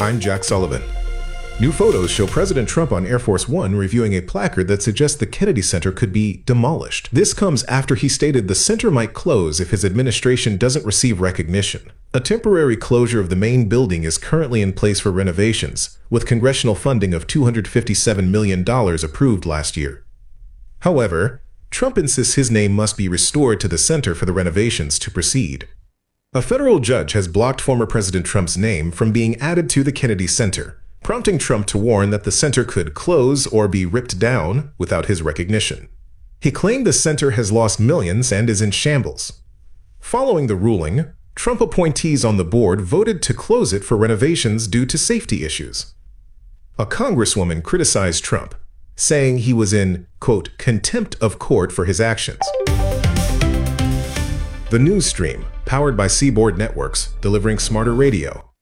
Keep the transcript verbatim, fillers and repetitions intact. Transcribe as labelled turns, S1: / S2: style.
S1: I'm Jack Sullivan. New photos show President Trump on Air Force One reviewing a placard that suggests the Kennedy Center could be demolished. This comes after he stated the center might close if his administration doesn't receive recognition. A temporary closure of the main building is currently in place for renovations, with congressional funding of two hundred fifty-seven million dollars approved last year. However, Trump insists his name must be restored to the center for the renovations to proceed. A federal judge has blocked former President Trump's name from being added to the Kennedy Center, prompting Trump to warn that the center could close or be ripped down without his recognition. He claimed the center has lost millions and is in shambles. Following the ruling, Trump appointees on the board voted to close it for renovations due to safety issues. A congresswoman criticized Trump, saying he was in, quote, contempt of court for his actions. The news stream, powered by Seaboard Networks, delivering smarter radio.